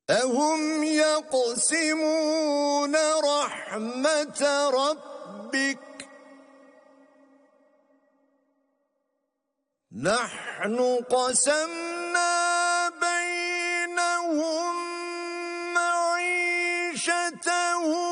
أهم يقسمون رحمة ربك نحن قسمنا بينهم معيشتهم